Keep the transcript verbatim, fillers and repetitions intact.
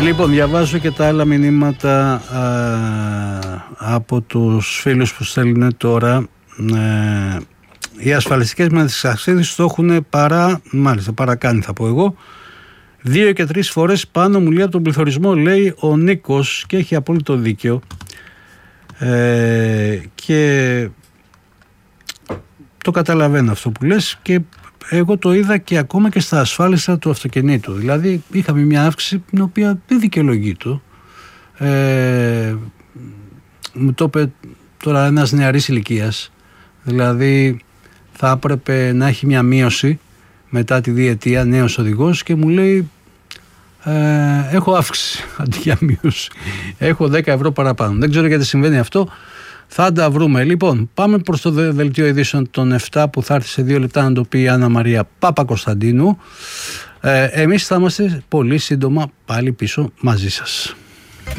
Λοιπόν, διαβάζω και τα άλλα μηνύματα α, από τους φίλους που στέλνουν τώρα. Ε, οι ασφαλιστικές μεταξίδες το έχουν παρά, μάλιστα παρακάνει θα πω εγώ, δύο και τρεις φορές πάνω μου λέει από τον πληθωρισμό, λέει ο Νίκος, και έχει απόλυτο δίκαιο. Ε, και το καταλαβαίνω αυτό που λες, και εγώ το είδα και ακόμα και στα ασφάλιστα του αυτοκινήτου. Δηλαδή είχαμε μια αύξηση την οποία δεν δικαιολογείται. Ε, μου το είπε τώρα ένας νεαρής ηλικίας. Δηλαδή θα έπρεπε να έχει μια μείωση μετά τη διετία, νέος οδηγός, και μου λέει ε, έχω αύξηση αντί για μείωση. Έχω δέκα ευρώ παραπάνω. Δεν ξέρω γιατί συμβαίνει αυτό. Θα τα βρούμε. Λοιπόν, πάμε προς το δελτίο ειδήσεων των επτά που θα έρθει σε δύο λεπτά να το πει η Άννα Μαρία Παπακοσταντίνου. Ε, εμείς θα είμαστε πολύ σύντομα πάλι πίσω μαζί σας.